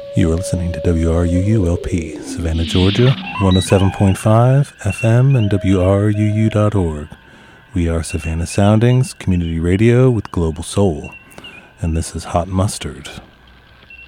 You are listening to WRUU-LP, Savannah, Georgia, 107.5 FM and WRUU.org. We are Savannah Soundings, community radio with global soul, and this is Hot Mustard.